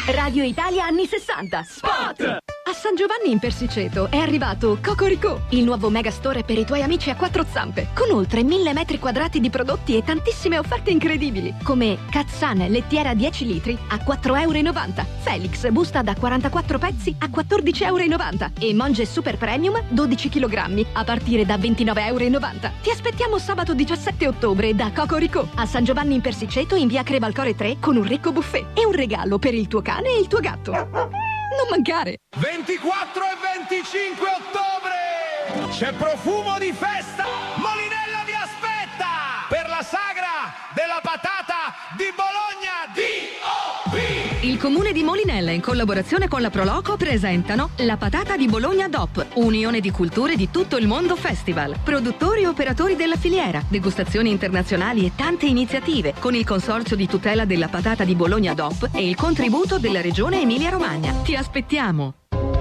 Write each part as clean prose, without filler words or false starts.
Radio Italia anni 60. Spot! A San Giovanni in Persiceto è arrivato Cocorico, il nuovo megastore per i tuoi amici a quattro zampe, con oltre 1000 metri quadrati di prodotti e tantissime offerte incredibili, come Katzan lettiera 10 litri a 4,90 €, Felix busta da 44 pezzi a 14,90 € e Monge Super Premium 12 kg a partire da 29,90 €. Ti aspettiamo sabato 17 ottobre da Cocorico, a San Giovanni in Persiceto in via Crevalcore 3 con un ricco buffet e un regalo per il tuo cane e il tuo gatto. Non mancare! 24 e 25 ottobre c'è profumo di festa. Molinella vi aspetta per la sagra della patata di Bologna DOP. Il comune di Molinella in collaborazione con la Proloco presentano la patata di Bologna DOP, unione di culture di tutto il mondo festival, produttori e operatori della filiera, degustazioni internazionali e tante iniziative con il consorzio di tutela della patata di Bologna DOP e il contributo della regione Emilia-Romagna. Ti aspettiamo!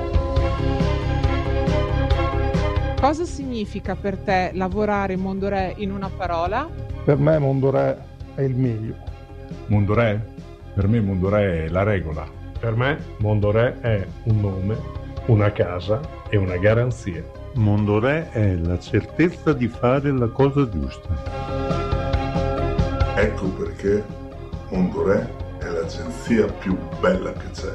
Cosa significa per te lavorare in Mondorè in una parola? Per me Mondorè è il meglio. Mondorè? Per me Mondorè è la regola. Per me Mondorè è un nome, una casa e una garanzia. Mondorè è la certezza di fare la cosa giusta. Ecco perché Mondorè è l'agenzia più bella che c'è.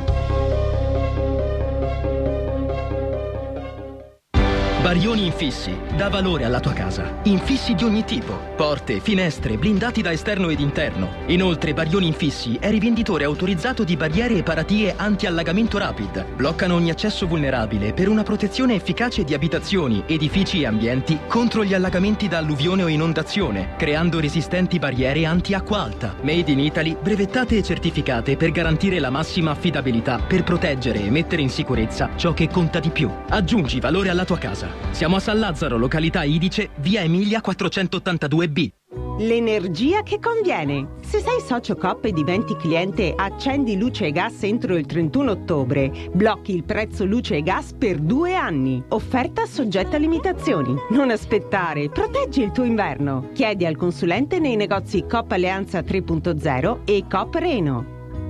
Barioni Infissi, dà valore alla tua casa. Infissi di ogni tipo, porte, finestre, blindati da esterno ed interno. Inoltre Barioni Infissi è rivenditore autorizzato di barriere e paratie anti-allagamento rapid. Bloccano ogni accesso vulnerabile per una protezione efficace di abitazioni, edifici e ambienti contro gli allagamenti da alluvione o inondazione, creando resistenti barriere anti-acqua alta. Made in Italy, brevettate e certificate per garantire la massima affidabilità per proteggere e mettere in sicurezza ciò che conta di più. Aggiungi valore alla tua casa. Siamo a San Lazzaro, località Idice, via Emilia 482B. L'energia che conviene. Se sei socio Coop e diventi cliente Accendi Luce e Gas entro il 31 ottobre, blocchi il prezzo luce e gas per 2 anni. Offerta soggetta a limitazioni. Non aspettare, proteggi il tuo inverno. Chiedi al consulente nei negozi Coop Alleanza 3.0 e Coop Reno.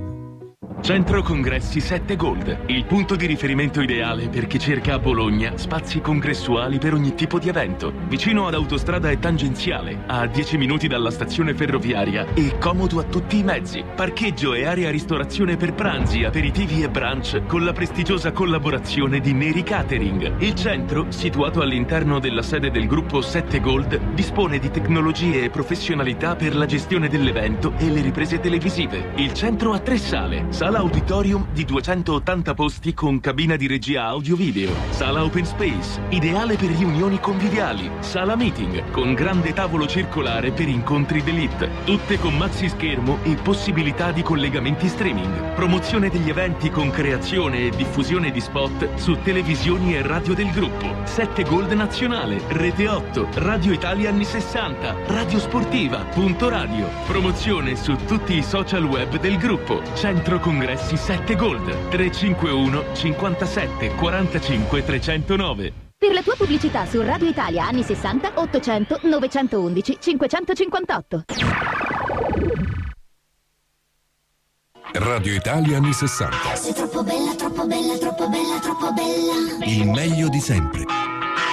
Centro Congressi 7 Gold, il punto di riferimento ideale per chi cerca a Bologna spazi congressuali per ogni tipo di evento. Vicino ad autostrada e tangenziale, a 10 minuti dalla stazione ferroviaria e comodo a tutti i mezzi. Parcheggio e area ristorazione per pranzi, aperitivi e brunch con la prestigiosa collaborazione di Neri Catering. Il centro, situato all'interno della sede del gruppo 7 Gold, dispone di tecnologie e professionalità per la gestione dell'evento e le riprese televisive. Il centro ha 3 sale: sala auditorium di 280 posti con cabina di regia audio-video, sala open space, ideale per riunioni conviviali, sala meeting con grande tavolo circolare per incontri d'élite, tutte con maxi schermo e possibilità di collegamenti streaming, promozione degli eventi con creazione e diffusione di spot su televisioni e radio del gruppo, 7 Gold Nazionale, Rete 8, Radio Italia anni 60, Radio Sportiva, Punto Radio, promozione su tutti i social web del gruppo, Centro Congressi 7 Gold, 351 57 45 309. Per la tua pubblicità su Radio Italia anni 60 800 911 558. Radio Italia anni 60. Sei troppo bella, troppo bella, troppo bella, troppo bella. Il meglio di sempre.